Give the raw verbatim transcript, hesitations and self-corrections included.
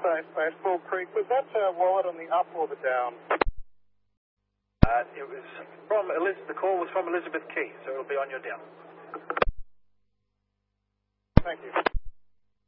Space Space, Bull Creek. Was that uh, wallet on the up or the down? Uh, it was from Elizabeth, the call was from Elizabeth Key, so it'll be on your down. Thank you.